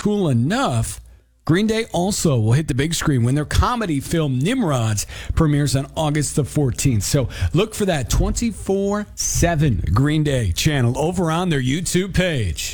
cool enough, Green Day also will hit the big screen when their comedy film Nimrods premieres on August the 14th. So look for that 24/7 Green Day channel over on their YouTube page.